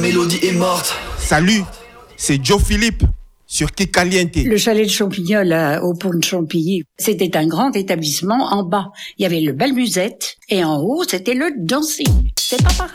mélodie est morte. Salut, c'est Joe Philippe sur Kikaliente. Le chalet de Champignol au pont de Champigny, c'était un grand établissement. En bas, il y avait le bal musette et en haut, c'était le dancing. C'est pas pareil.